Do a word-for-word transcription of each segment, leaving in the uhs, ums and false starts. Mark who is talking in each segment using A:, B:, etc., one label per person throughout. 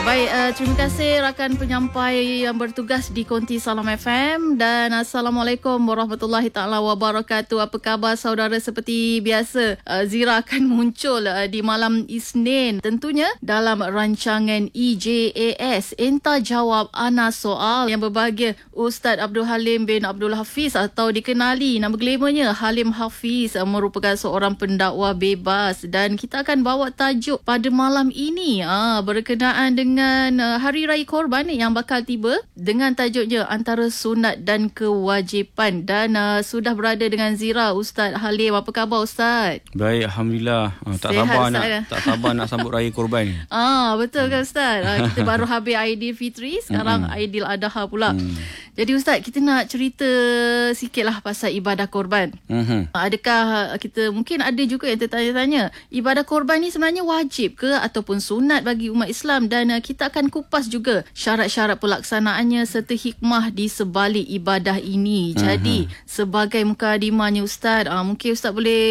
A: Baik, uh, terima kasih rakan penyampai yang bertugas di Konti Salam F M dan Assalamualaikum warahmatullahi taala wabarakatuh. Apa khabar saudara? Seperti biasa, uh, Zira akan muncul uh, di malam Isnin tentunya dalam rancangan E J A S Entah Jawab Ana Soal yang berbahagia Ustaz Abdul Halim bin Abdul Hafiz atau dikenali nama glamournya Halim Hafiz, uh, merupakan seorang pendakwa bebas dan kita akan bawa tajuk pada malam ini uh, berkenaan dengan dengan uh, Hari Raya Korban yang bakal tiba dengan tajuknya antara sunat dan kewajipan dan uh, sudah berada dengan Zira Ustaz Halim. Apa khabar Ustaz?
B: Baik, alhamdulillah. Uh, tak
A: Sehat,
B: sabar
A: Ustaz,
B: nak
A: ya?
B: tak sabar nak sambut Raya Korban.
A: Ah, betul kan Ustaz? Uh, kita baru habis Aidilfitri, sekarang Aidil Adha pula. Hmm. Jadi Ustaz, kita nak cerita sikitlah pasal ibadah korban. Mm-hmm. Adakah kita, mungkin ada juga yang tertanya-tanya, ibadah korban ni sebenarnya wajib ke ataupun sunat bagi umat Islam, dan uh, kita akan kupas juga syarat-syarat pelaksanaannya serta hikmah di sebalik ibadah ini. Mm-hmm. Jadi sebagai mukadimahnya Ustaz, uh, mungkin Ustaz boleh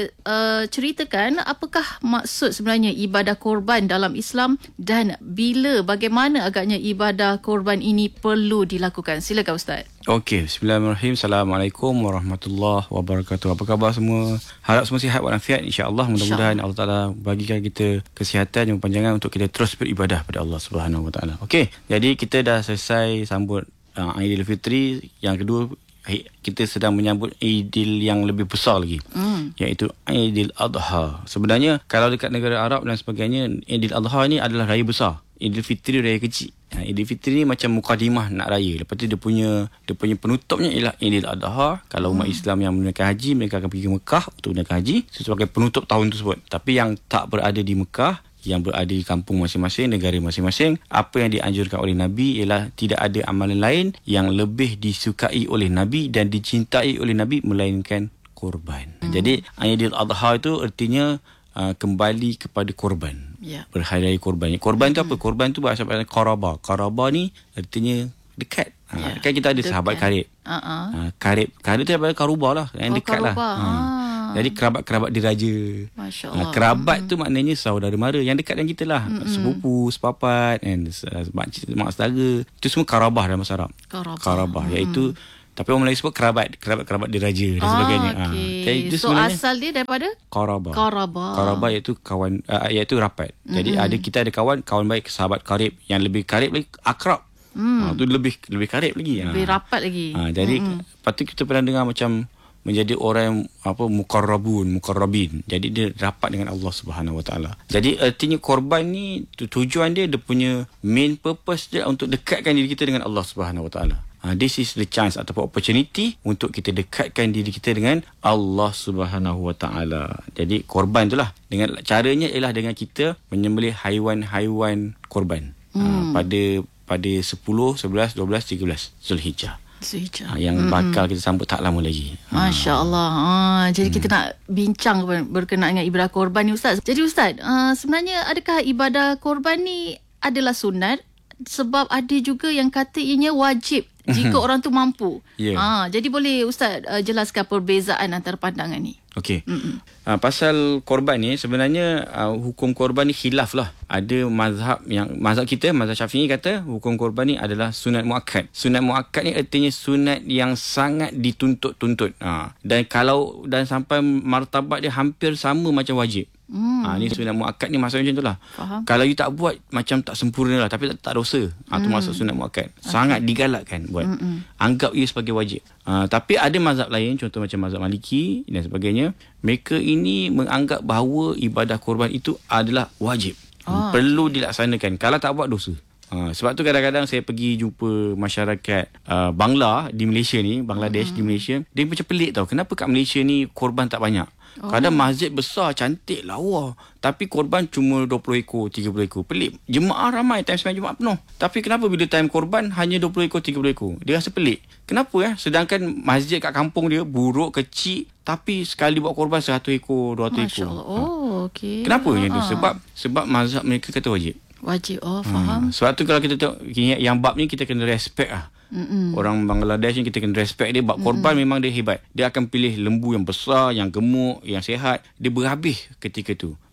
A: uh, ceritakan apakah maksud sebenarnya ibadah korban dalam Islam dan bila, bagaimana agaknya ibadah korban ini perlu dilakukan. Silakan Ustaz.
B: Okey, bismillahirrahmanirrahim. Assalamualaikum warahmatullahi wabarakatuh. Apa khabar semua? Harap semua sihat walafiat, insya-Allah. Mudah-mudahan Allah Taala bagikan kita kesihatan yang panjangan untuk kita terus beribadah pada Allah Subhanahu Wa Taala. Okey, jadi kita dah selesai sambut uh, Aidilfitri. Yang kedua, kita sedang menyambut Aidil yang lebih besar lagi, mm. iaitu Aidil Adha. Sebenarnya kalau dekat negara Arab dan sebagainya, Aidil Adha ni adalah raya besar. Aidilfitri raya kecil. Ha, Aidilfitri ni macam mukadimah nak raya. Lepas tu dia punya dia punya penutupnya ialah Aidil Adha. Kalau umat hmm. Islam yang menunaikan haji, mereka akan pergi ke Mekah untuk menunaikan haji sebagai penutup tahun tersebut. Tapi yang tak berada di Mekah, yang berada di kampung masing-masing, negara masing-masing, apa yang dianjurkan oleh Nabi ialah tidak ada amalan lain yang lebih disukai oleh Nabi dan dicintai oleh Nabi melainkan korban. Hmm. Jadi Aidil Adha itu artinya uh, kembali kepada korban. Yeah. Berhari raya korban. Korban tu mm-hmm. apa? Korban tu berasal daripada qaraba. Qaraba ni artinya dekat. Yeah. Ha, kan kita ada dekat. Sahabat karib. Uh-uh. Ha, karib. Karib tu daripada karuba lah. Yang oh, dekat karuba. Lah. Ha. Ah. Jadi kerabat-kerabat diraja. Masya Allah. Ha, kerabat mm-hmm. tu maknanya saudara mara yang dekat dengan kita lah. Mm-hmm. Sepupu, sepapat, and makcik, mak saudara. Itu semua karabah dalam bahasa Arab. Karabah. Karabah. Mm-hmm. Iaitu tapi orang Melayu sebut kerabat, kerabat-kerabat diraja dan ah, sebagainya.
A: Okay. Ha. So asal dia daripada
B: qarabah.
A: Qarabah.
B: Qarabah iaitu kawan, uh, iaitu rapat. Mm-hmm. Jadi ada kita ada kawan, kawan baik, sahabat karib, yang lebih karib lagi akrab. Mm. Ha, tu lebih lebih karib lagi.
A: Lebih ha. rapat lagi.
B: Ha, jadi mm-hmm. patut kita pernah dengar macam menjadi orang yang apa muqarrabun, muqarrabin. Jadi dia rapat dengan Allah Subhanahu Wa Taala. Jadi artinya korban ni tujuan dia, dia punya main purpose dia untuk dekatkan diri kita dengan Allah Subhanahu Wa Taala. Uh, this is the chance ataupun opportunity untuk kita dekatkan diri kita dengan Allah Subhanahu Wa Taala. Jadi korban itulah, dengan caranya ialah dengan kita menyembelih haiwan-haiwan korban hmm. uh, pada pada sepuluh, sebelas, dua belas, tiga belas Zulhijjah. Zulhijjah. Uh, yang bakal kita sambut tak lama lagi.
A: Masya-Allah. Uh, jadi hmm. kita nak bincang berkenaan dengan ibadah korban ni Ustaz. Jadi Ustaz, uh, sebenarnya adakah ibadah korban ni adalah sunat? Sebab ada juga yang kata ianya wajib jika orang tu mampu. Yeah. Ha, jadi boleh Ustaz uh, jelaskan perbezaan antara pandangan ni?
B: Okey. Uh, pasal korban ni sebenarnya uh, hukum korban ni khilaf lah. Ada mazhab yang mazhab kita, mazhab Syafi'i kata hukum korban ni adalah sunat muakkad. Sunat muakkad ni artinya sunat yang sangat dituntut-tuntut. Ha, dan kalau dan sampai martabat dia hampir sama macam wajib. Hmm. Ha, ni sunat muakkad ni maksudnya macam tu lah. Faham. Kalau you tak buat macam tak sempurna lah, tapi tak, tak dosa. Ha, tu hmm. masuk sunat muakkad. Okay. Sangat digalakkan buat. Mm-mm. Anggap ia sebagai wajib. Ha, tapi ada mazhab lain, contoh macam mazhab Maliki dan sebagainya. Mereka ini menganggap bahawa ibadah korban itu adalah wajib. Oh. Perlu dilaksanakan. Kalau tak buat dosa. Ha, sebab tu kadang-kadang saya pergi jumpa masyarakat uh, Bangla di Malaysia ni, Bangladesh mm-hmm. di Malaysia. Dia macam pelik tau. Kenapa kat Malaysia ni korban tak banyak? Oh. Kadang masjid besar, cantik, lawa, tapi korban cuma dua puluh ekor, tiga puluh ekor. Pelik. Jemaah ramai, time sembahyang Jumaat penuh. Tapi kenapa bila time korban hanya dua puluh ekor, tiga puluh ekor? Dia rasa pelik. Kenapa eh? Sedangkan masjid kat kampung dia buruk, kecil, tapi sekali buat korban seratus ekor, dua ratus ekor.
A: Masya-Allah. Oh, okey.
B: Kenapa
A: ha.
B: yang tu? Sebab sebab mazhab mereka kata wajib.
A: Wajib. Oh, faham.
B: Hmm. Sebab tu kalau kita tengok yang bab ni kita kena respect lah. Mm-mm. Orang Bangladesh ni kita kena respect dia. Bab korban Mm-mm. memang dia hebat. Dia akan pilih lembu yang besar, yang gemuk, yang sihat. Dia berhabis ketika tu.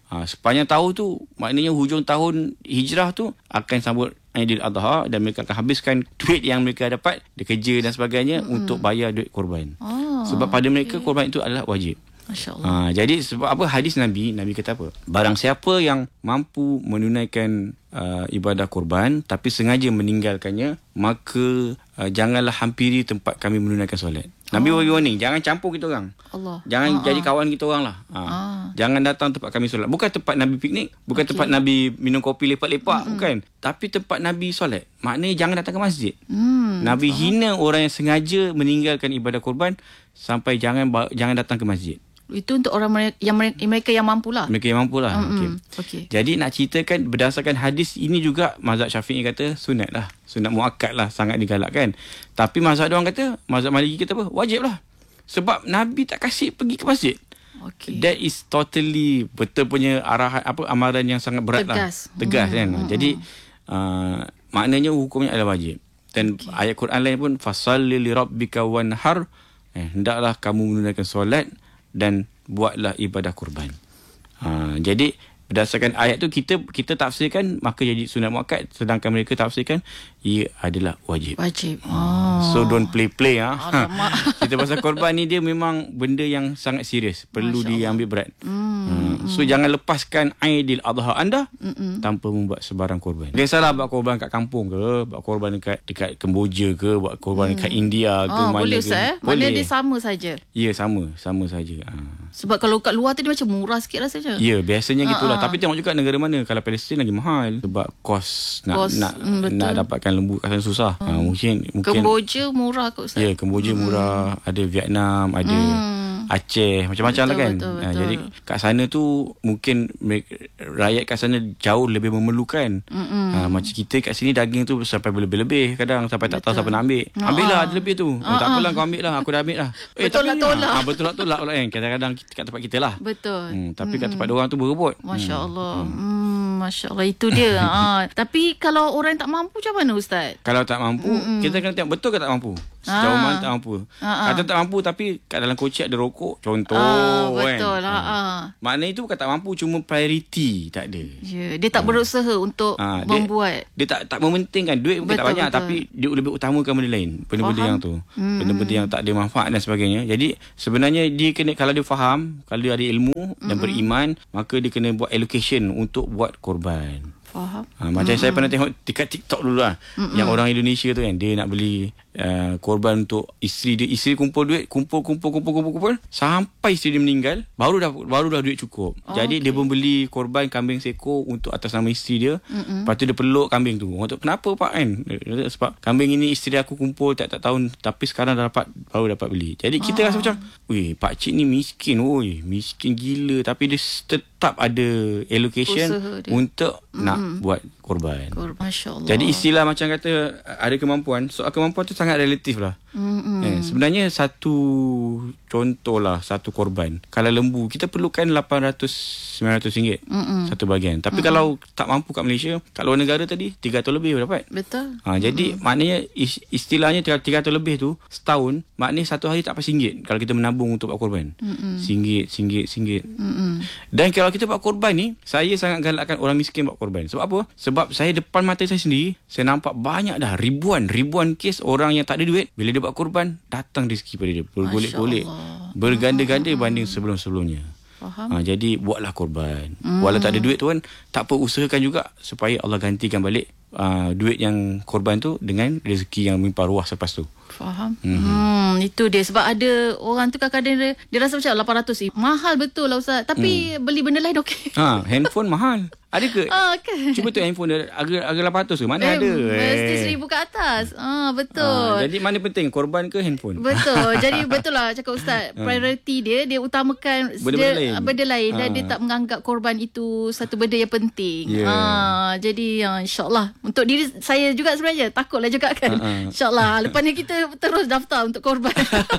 B: Ha, sepanjang tahun tu, maknanya hujung tahun hijrah tu akan sambut Aidil Adha dan mereka akan habiskan duit yang mereka dapat dari kerja dan sebagainya mm-hmm. untuk bayar duit korban. Oh, sebab pada mereka okay. korban itu adalah wajib.
A: Masya-Allah.
B: Ha, jadi sebab apa hadis Nabi, Nabi kata apa? Barang siapa yang mampu menunaikan uh, ibadah korban tapi sengaja meninggalkannya, maka uh, janganlah hampiri tempat kami menunaikan solat. Nabi bagi warning, jangan campur kita orang. Allah. Jangan uh-huh. jadi kawan kita orang lah. Ha. Uh. Jangan datang tempat kami solat. Bukan tempat Nabi piknik, bukan okay. tempat Nabi minum kopi lepak-lepak, mm-hmm. bukan. Tapi tempat Nabi solat. Maknanya jangan datang ke masjid. Mm, Nabi faham. hina orang yang sengaja meninggalkan ibadah korban sampai jangan jangan datang ke masjid.
A: Itu untuk orang mereka yang mereka yang mampulah.
B: Mereka yang mampulah. Mm-hmm. Okey. Okay. Jadi nak ceritakan berdasarkan hadis ini juga mazhab Syafi'i kata sunat lah. Sunat muakkad lah, sangat digalakkan. Tapi mazhab dia orang kata, mazhab Maliki kata apa? Wajib lah. Sebab Nabi tak kasih pergi ke masjid. Okay. That is totally betul punya arahan apa amaran yang sangat berat
A: Tegas.
B: lah. Tegas hmm. kan.
A: Hmm.
B: Jadi uh, maknanya hukumnya adalah wajib. Dan okay. ayat Quran lain pun fasalli li rabbika wanhar. Eh, hendaklah kamu menunaikan solat dan buatlah ibadah kurban. Ha, jadi berdasarkan ayat tu kita kita tafsirkan maka jadi sunat muakkad, sedangkan mereka tafsirkan ia adalah wajib.
A: Wajib. Oh.
B: So don't play play ah. Ha. Kita pasal korban ni dia memang benda yang sangat serius, perlu diambil berat. Hmm. Hmm. So hmm. jangan lepaskan Aidil Adha anda Mm-mm. tanpa membuat sebarang korban. Dia salah buat korban kat kampung ke, buat korban dekat dekat Kemboja ke, buat korban hmm. dekat India ke,
A: oh,
B: mana
A: boleh,
B: ke.
A: Boleh, Ustaz. Mana dia sama saja.
B: Ya, sama, sama saja. Ha.
A: Sebab kalau kat luar tu dia macam murah sikit rasanya.
B: Ya, biasanya gitulah. Tapi tengok juga negara mana. Kalau Palestin lagi mahal sebab kos nak kos, nak, mm, nak dapatkan lembu kat sana susah. Hmm. Ha, mungkin mungkin
A: Kemboja murah kot Ustaz.
B: Ya, Kemboja hmm. murah, ada Vietnam, ada hmm. Aceh, macam-macam betul, lah kan. Betul, betul. Ha, jadi kat sana tu mungkin mereka, rakyat kat sana jauh lebih memerlukan. Ha, macam kita kat sini daging tu sampai berlebih-lebih kadang sampai betul. tak tahu siapa nak ambil. Ha. Ambil lah ada lebih tu. Ha. Oh, tak apalah kau ambil lah, aku dah ambil lah. Eh,
A: betul lah tolak.
B: Ha, betul lah tolak lah kan. Kadang-kadang kat tempat kita lah.
A: Betul.
B: Hmm, tapi hmm. kat tempat orang tu berebut.
A: Masya Allah. Hmm. Hmm, Masya Allah, itu dia. ha. Tapi kalau orang tak mampu macam mana Ustaz?
B: Kalau tak mampu, hmm. kita kena tengok betul ke tak mampu. Sejauh ha. mana tak mampu. Ha. Kata tak mampu tapi kat dalam koci ada rokok, contoh
A: ah, betul
B: kan.
A: lah. Ha.
B: Maknanya itu bukan tak mampu, cuma priority tak ada.
A: Ya, dia tak ha. berusaha untuk ha. membuat.
B: Dia, dia tak tak mementingkan duit mungkin tak banyak, betul. Tapi dia lebih utamakan benda lain, benda-benda yang tu. Hmm. Benda-benda yang tak ada manfaat dan sebagainya. Jadi sebenarnya dia kena, kalau dia faham, kalau dia ada ilmu mm-hmm. dan beriman, maka dia kena buat allocation untuk buat korban.
A: Faham.
B: Ha, macam mm-hmm. saya pernah tengok dekat TikTok dulu lah. Mm-hmm. Yang orang Indonesia tu kan, dia nak beli uh, korban untuk isteri dia. Isteri kumpul duit, kumpul, kumpul, kumpul, kumpul, kumpul. Sampai isteri dia meninggal, baru dah baru dah duit cukup. Oh, jadi okay. dia membeli korban kambing seekor untuk atas nama isteri dia. Mm-hmm. Lepas tu dia peluk kambing tu. Orang tu, kenapa Pak kan? Sebab kambing ini isteri aku kumpul tak-tak tahun, tapi sekarang dah dapat, baru dapat beli. Jadi kita oh. rasa macam, weh, pakcik ni miskin. Woi, miskin gila. Tapi dia tetap ada allocation untuk mm-hmm. nak buat korban. Korban. Masya Allah. Jadi istilah macam kata ada kemampuan, soal kemampuan tu sangat relatif lah. Mm-hmm. Eh, sebenarnya satu contoh lah, satu korban. Kalau lembu, kita perlukan lapan ratus sembilan ratus ringgit mm-hmm. satu bahagian. Tapi mm-hmm. kalau tak mampu kat Malaysia, kat luar negara tadi tiga ratus lebih dapat.
A: Betul.
B: Ha, jadi mm-hmm. maknanya istilahnya tiga ratus lebih tu setahun, maknanya satu hari tak apa singgit kalau kita menabung untuk buat korban. Mm-hmm. Singgit, singgit, singgit. Mm-hmm. Dan kalau kita buat korban ni, saya sangat galakkan orang miskin buat korban. Sebab apa? Sebab saya depan mata saya sendiri, saya nampak banyak dah ribuan, ribuan kes orang yang tak ada duit, bila dia buat korban, datang rezeki pada dia. Bergolek-golek. Berganda-ganda hmm. banding sebelum-sebelumnya. Faham. Ha, jadi buatlah korban. Hmm. Walau tak ada duit tu kan, tak apa, usahakan juga supaya Allah gantikan balik uh, duit yang korban tu dengan rezeki yang melimpah ruah selepas tu.
A: Faham. Hmm. hmm Itu dia. Sebab ada orang tu kadang-kadang dia, dia rasa macam lapan ratus eh, mahal betul lah Ustaz. Tapi hmm. beli benda lain okey.
B: Ha, handphone mahal. Ada ke?
A: Ah, okay.
B: Cuba tu handphone dia harga harga lapan ratus ke? Mana
A: eh,
B: ada?
A: Mesti eh. seribu ke atas. Ah, betul.
B: Ah, jadi mana penting, korban ke handphone?
A: Betul. Jadi betul lah cakap Ustaz. Priority dia, dia utamakan
B: benda-benda
A: dia,
B: lain.
A: Benda lain dan
B: ah.
A: dia tak menganggap korban itu satu benda yang penting.
B: Yeah.
A: Ah, jadi uh, insyaAllah. Untuk diri saya juga sebenarnya, takutlah juga kan. Ah, ah. InsyaAllah. Lepas ni kita terus daftar untuk korban.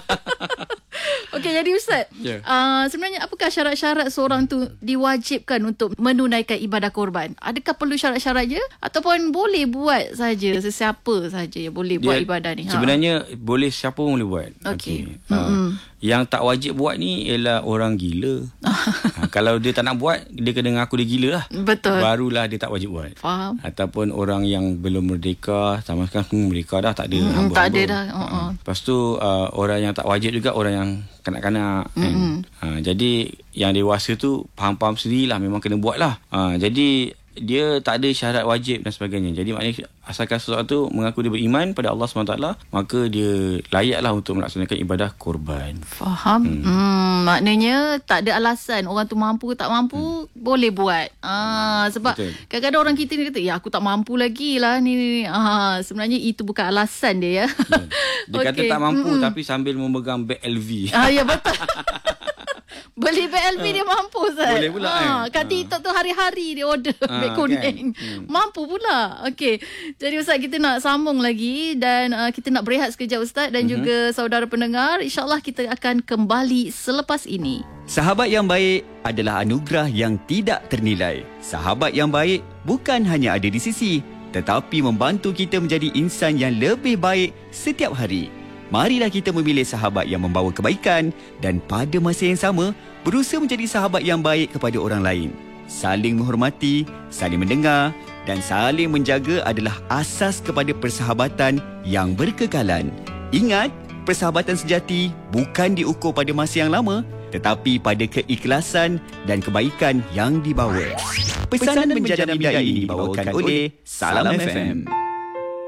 A: Okey, jadi Ustaz, yeah. uh, sebenarnya apakah syarat-syarat seorang tu diwajibkan untuk menunaikan ibadah korban? Adakah perlu syarat-syaratnya ataupun boleh buat saja, sesiapa saja yang boleh buat
B: dia,
A: ibadah ni?
B: Sebenarnya ha. boleh siapa pun boleh buat.
A: Okey.
B: Okay. Uh, Yang tak wajib buat ni ialah orang gila. ha, Kalau dia tak nak buat, dia kena ngaku dia gila lah.
A: Betul.
B: Barulah dia tak wajib buat.
A: Faham.
B: Ataupun orang yang belum merdeka, sama sekarang semua merdeka dah, tak ada
A: Mm-mm,
B: hamba-hamba.
A: tak ada dah. Uh-uh.
B: Ha. Lepas tu uh, orang yang tak wajib juga orang yang kanak-kanak. Kan? Ha, jadi yang dewasa tu faham-faham sendirilah, memang kena buat lah. Ha, jadi dia tak ada syarat wajib dan sebagainya. Jadi maknanya asalkan sesuatu mengaku dia beriman pada Allah subhanahu wa taala, maka dia layaklah untuk melaksanakan ibadah korban.
A: Faham. Hmm. hmm maknanya tak ada alasan orang tu mampu tak mampu hmm. boleh buat. Ah sebab Betul. kadang-kadang orang kita ni kata ya aku tak mampu lagi lah ni. ni. Ah sebenarnya itu bukan alasan dia ya.
B: Hmm. Dia okay. kata tak mampu hmm. tapi sambil memegang beg L V.
A: Ah ya betul. Beli beg L V dia mampu Ustaz.
B: Boleh pula
A: ha,
B: kan.
A: Kat TikTok tu hari-hari dia order ha, beg kuning. Kan? Hmm. Mampu pula. Okey. Jadi Ustaz kita nak sambung lagi dan uh, kita nak berehat sekejap Ustaz dan mm-hmm. juga saudara pendengar. InsyaAllah kita akan kembali selepas ini.
C: Sahabat yang baik adalah anugerah yang tidak ternilai. Sahabat yang baik bukan hanya ada di sisi, tetapi membantu kita menjadi insan yang lebih baik setiap hari. Marilah kita memilih sahabat yang membawa kebaikan dan pada masa yang sama berusaha menjadi sahabat yang baik kepada orang lain. Saling menghormati, saling mendengar dan saling menjaga adalah asas kepada persahabatan yang berkekalan. Ingat, persahabatan sejati bukan diukur pada masa yang lama, tetapi pada keikhlasan dan kebaikan yang dibawa. Pesanan Menjana Bidai ini dibawakan oleh Salam F M.